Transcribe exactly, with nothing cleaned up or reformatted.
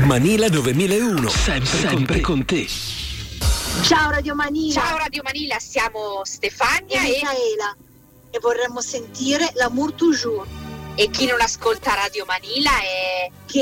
Manila novemilauno, sempre, sempre con te. Ciao Radio Manila. Ciao Radio Manila, siamo Stefania e Michaela e vorremmo sentire L'amour toujours. E chi non ascolta Radio Manila è... Che